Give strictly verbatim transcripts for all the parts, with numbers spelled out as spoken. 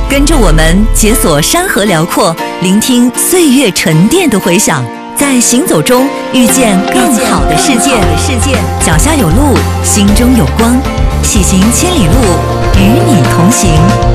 跟着我们解锁山河辽阔，聆听岁月沉淀的回响，在行走中遇见更好的世界。脚下有路，心中有光，喜行千里路，与你同行。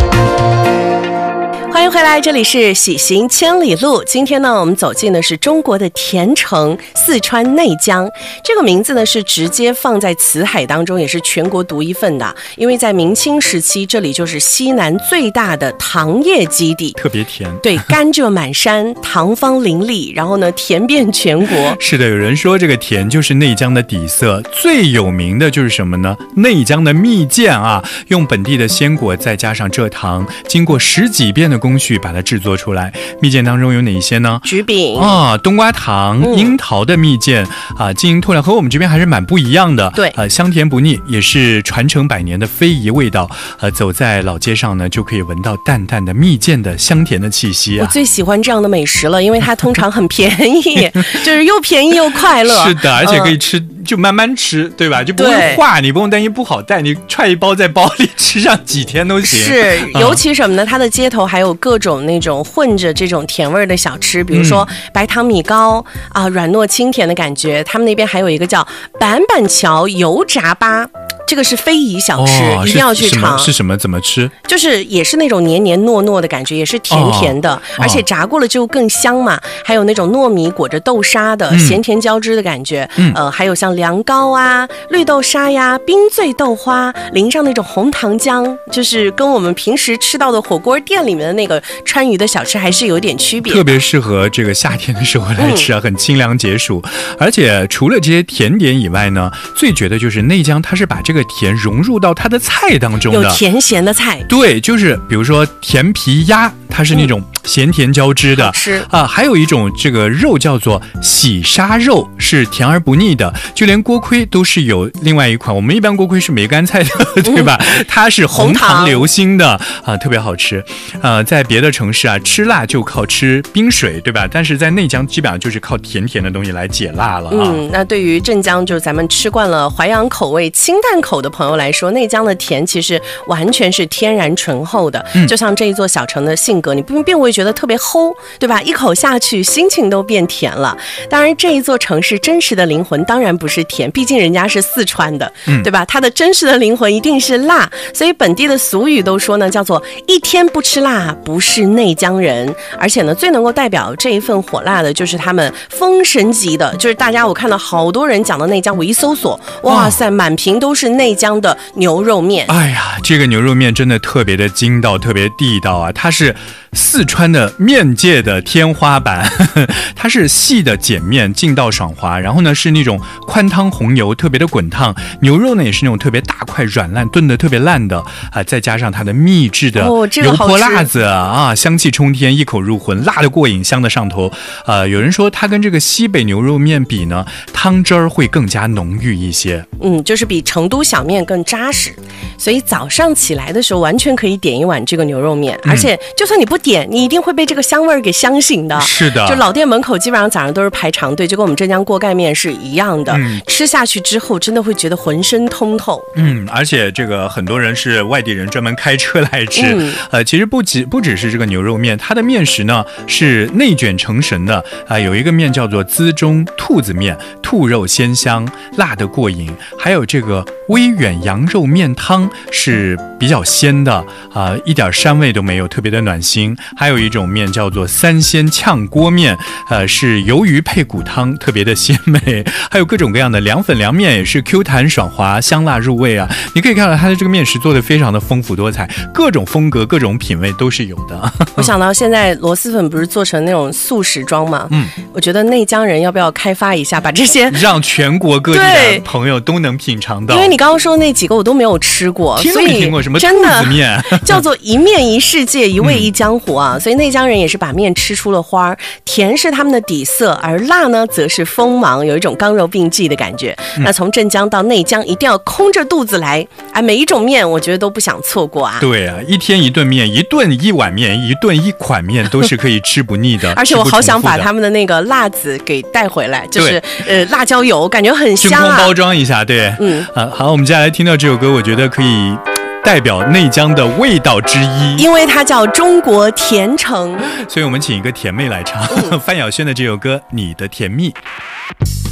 欢迎回来，这里是喜行千里路。今天呢，我们走进的是中国的甜城四川内江。这个名字呢是直接放在词海当中，也是全国独一份的。因为在明清时期，这里就是西南最大的糖业基地， 特别甜。 对，甘蔗满山，糖方林立，然后呢，甜遍全国。 是的，有人说这个甜就是内江的底色，最有名的就是什么呢？内江的蜜饯啊，用本地的鲜果再加上蔗糖，经过十几遍的工序把它制作出来。蜜饯当中有哪一些呢？ 橘饼啊，冬瓜糖、嗯、樱桃的蜜饯啊，晶莹透亮，和我们这边还是蛮不一样的。 对， 呃，香甜不腻，也是传承百年的非遗味道。呃，走在老街上呢，就可以闻到淡淡的蜜饯的香甜的气息啊。 我最喜欢这样的美食了，因为它通常很便宜，就是又便宜又快乐。 是的，而且可以吃、嗯、就慢慢吃，对吧？就不会化，你不用担心不好带，你揣一包在包里吃上几天都行。 是，尤其什么呢？它的街头还有各种那种混着这种甜味的小吃，比如说白糖米糕啊、呃，软糯清甜的感觉。他们那边还有一个叫板板桥油炸粑。这个是非遗小吃、哦、一定要去尝。 是什么？怎么吃？ 就是也是那种黏黏糯糯的感觉，也是甜甜的、哦、而且炸过了就更香嘛。还有那种糯米裹着豆沙的、嗯、咸甜交织的感觉、嗯、呃，还有像凉糕啊、绿豆沙呀、冰醉豆花，淋上那种红糖浆，就是跟我们平时吃到的火锅店里面的那个川渝的小吃还是有点区别， 特别适合这个夏天的时候来吃啊、嗯、很清凉解暑。而且除了这些甜点以外呢，最绝的就是内江它是把这个甜融入到它的菜当中的， 有甜咸的菜。 对，就是比如说甜皮鸭，它是那种咸甜交织的， 好吃啊。还有一种这个肉叫做喜沙肉，是甜而不腻的。就连锅盔都是有另外一款，我们一般锅盔是梅干菜的，对吧？嗯、它是红糖流心的啊，特别好吃。呃，在别的城市啊，吃辣就靠吃冰水，对吧？但是在内江基本上就是靠甜甜的东西来解辣了啊。 嗯，那对于镇江就是咱们吃惯了淮扬口味、清淡口的朋友来说，内江的甜其实完全是天然醇厚的、嗯、就像这一座小城的性格，你并并不会觉得特别齁，对吧？一口下去心情都变甜了。当然这一座城市真实的灵魂当然不是甜，毕竟人家是四川的、嗯、对吧？它的真实的灵魂一定是辣，所以本地的俗语都说呢，叫做一天不吃辣不是内江人。而且呢，最能够代表这一份火辣的就是他们封神级的，就是大家我看到好多人讲到内江，我一搜索，哇塞，满屏都是内江的牛肉面。 哎呀，这个牛肉面真的特别的筋道，特别地道啊！它是四川的面界的天花板，它是细的碱面，劲道爽滑，然后呢是那种宽汤红油，特别的滚烫。牛肉呢也是那种特别大块软烂，炖的特别烂的啊、呃，再加上它的秘制的油泼辣子、哦、啊，香气冲天，一口入魂，辣的过瘾，香的上头。呃，有人说它跟这个西北牛肉面比呢，汤汁儿会更加浓郁一些。 嗯，就是比成都小面更扎实，所以早上起来的时候完全可以点一碗这个牛肉面、嗯、而且就算你不点，你一定会被这个香味儿给香醒的。 是的， 就老店门口基本上早上都是排长队，就跟我们镇江锅盖面是一样的、嗯、吃下去之后真的会觉得浑身通透。 嗯，而且这个很多人是外地人专门开车来吃、嗯、呃，其实不只不只是这个牛肉面，它的面食呢是内卷成神的啊、呃，有一个面叫做资中兔子面，兔肉鲜香，辣得过瘾。还有这个微远羊肉面汤是比较鲜的啊、呃，一点膻味都没有，特别的暖心。还有一种面叫做三鲜炝锅面，呃，是鱿鱼配骨汤，特别的鲜美。还有各种各样的凉粉凉面，也是 Q 弹爽滑，香辣入味啊。你可以看到它的这个面食做得非常的丰富多彩，各种风格、各种品味都是有的。 我想到现在螺蛳粉不是做成那种素食装吗？嗯，我觉得内江人要不要开发一下，把这些让全国各地的朋友都能品尝到。 因为你刚刚说那几个我都没有吃过， 听都没听过什么兔子面， 叫做一面一世界，一味一江湖啊。嗯、所以内江人也是把面吃出了花，甜是他们的底色，而辣呢则是锋芒，有一种刚柔并济的感觉。嗯、那从镇江到内江一定要空着肚子来啊！每一种面我觉得都不想错过啊。 对啊，一天一顿面，一顿一碗面，一顿一款面都是可以吃不腻的。 而且我好想把他们的那个辣子给带回来，就是呃辣椒油，感觉很香啊。真空包装一下，对，嗯啊，好，我们接下来听到这首歌，我觉得可以代表内江的味道之一， 因为它叫中国甜城， 所以我们请一个甜妹来唱、嗯、范晓萱的这首歌《你的甜蜜》。